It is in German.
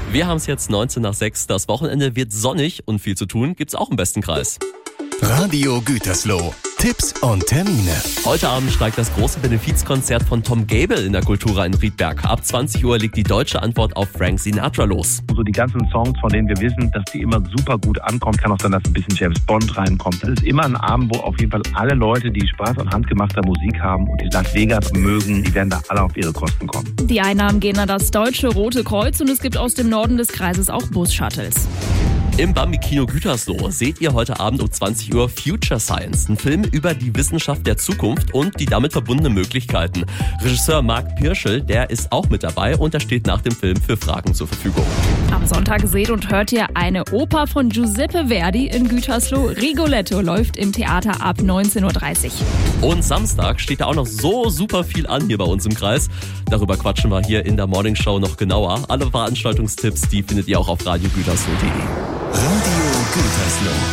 Wir haben es jetzt 19 nach 6. Das Wochenende wird sonnig und viel zu tun gibt's auch im besten Kreis. Radio Gütersloh. Tipps und Termine. Heute Abend steigt das große Benefizkonzert von Tom Gable in der Kultura in Riedberg. Ab 20 Uhr legt die deutsche Antwort auf Frank Sinatra los. So die ganzen Songs, von denen wir wissen, dass die immer super gut ankommen. Kann auch sein, dass ein bisschen James Bond reinkommt. Das ist immer ein Abend, wo auf jeden Fall alle Leute, die Spaß an handgemachter Musik haben und die Las Vegas mögen, die werden da alle auf ihre Kosten kommen. Die Einnahmen gehen an das Deutsche Rote Kreuz und es gibt aus dem Norden des Kreises auch Bus-Shuttles. Im Bambi-Kino Gütersloh seht ihr heute Abend um 20 Uhr Future Science, ein Film über die Wissenschaft der Zukunft und die damit verbundenen Möglichkeiten. Regisseur Marc Pirschel, der ist auch mit dabei und er steht nach dem Film für Fragen zur Verfügung. Am Sonntag seht und hört ihr eine Oper von Giuseppe Verdi in Gütersloh. Rigoletto läuft im Theater ab 19.30 Uhr. Und Samstag steht da auch noch so super viel an hier bei uns im Kreis. Darüber quatschen wir hier in der Morning Show noch genauer. Alle Veranstaltungstipps, die findet ihr auch auf radiogütersloh.de. Radio Gütersloh.